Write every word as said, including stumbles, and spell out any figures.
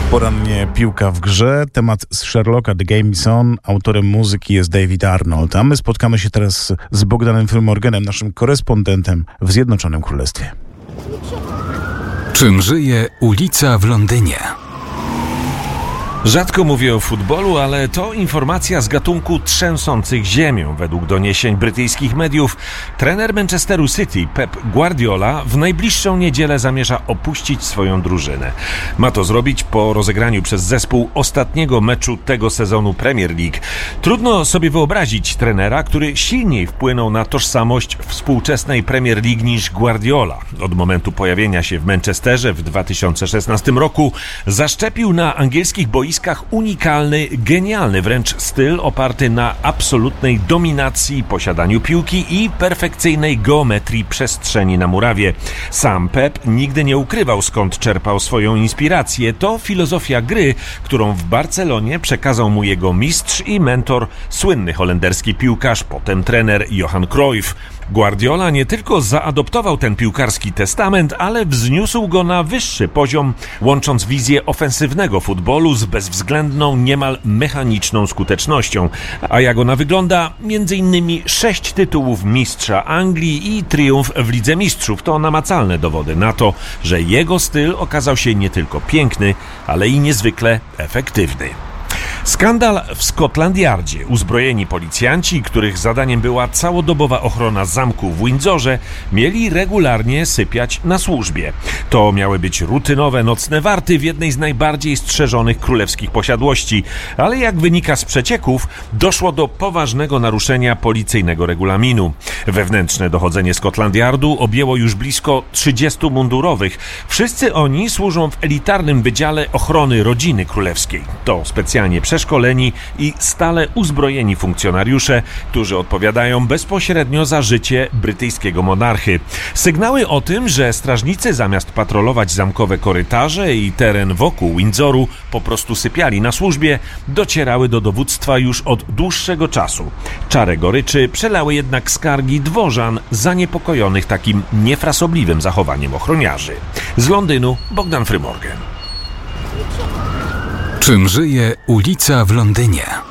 Porannie piłka w grze. Temat z Sherlocka The Game is On. Autorem muzyki jest David Arnold. A my spotkamy się teraz z Bogdanem Frymorganem, naszym korespondentem w Zjednoczonym Królestwie. Czym żyje ulica w Londynie? Rzadko mówię o futbolu, ale to informacja z gatunku trzęsących ziemią. Według doniesień brytyjskich mediów trener Manchesteru City Pep Guardiola w najbliższą niedzielę zamierza opuścić swoją drużynę. Ma to zrobić po rozegraniu przez zespół ostatniego meczu tego sezonu Premier League. Trudno sobie wyobrazić trenera, który silniej wpłynął na tożsamość współczesnej Premier League niż Guardiola. Od momentu pojawienia się w Manchesterze w dwa tysiące szesnastym roku zaszczepił na angielskich boiskach unikalny, genialny wręcz styl oparty na absolutnej dominacji, posiadaniu piłki i perfekcyjnej geometrii przestrzeni na murawie. Sam Pep nigdy nie ukrywał, skąd czerpał swoją inspirację. To filozofia gry, którą w Barcelonie przekazał mu jego mistrz i mentor, słynny holenderski piłkarz, potem trener Johan Cruyff. Guardiola nie tylko zaadoptował ten piłkarski testament, ale wzniósł go na wyższy poziom, łącząc wizję ofensywnego futbolu z bezwzględną, niemal mechaniczną skutecznością. A jak ona wygląda? Między innymi sześć tytułów mistrza Anglii i triumf w Lidze Mistrzów to namacalne dowody na to, że jego styl okazał się nie tylko piękny, ale i niezwykle efektywny. Skandal w Scotland Yardzie. Uzbrojeni policjanci, których zadaniem była całodobowa ochrona zamku w Windsorze, mieli regularnie sypiać na służbie. To miały być rutynowe nocne warty w jednej z najbardziej strzeżonych królewskich posiadłości, ale jak wynika z przecieków, doszło do poważnego naruszenia policyjnego regulaminu. Wewnętrzne dochodzenie Scotland Yardu objęło już blisko trzydziestu mundurowych. Wszyscy oni służą w elitarnym wydziale ochrony rodziny królewskiej. To specjalnie przeszkoleni i stale uzbrojeni funkcjonariusze, którzy odpowiadają bezpośrednio za życie brytyjskiego monarchy. Sygnały o tym, że strażnicy zamiast patrolować zamkowe korytarze i teren wokół Windsoru po prostu sypiali na służbie, docierały do dowództwa już od dłuższego czasu. Czarę goryczy przelały jednak skargi dworzan zaniepokojonych takim niefrasobliwym zachowaniem ochroniarzy. Z Londynu Bogdan Frymorgan. Czym żyje ulica w Londynie?